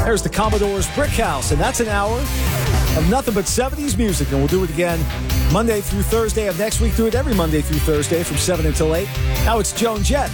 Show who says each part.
Speaker 1: There's the Commodore's Brick House, and that's an hour of nothing but 70s music, and we'll do it again Monday through Thursday of next week. Do it every Monday through Thursday from 7 until 8. Now it's Joan Jett.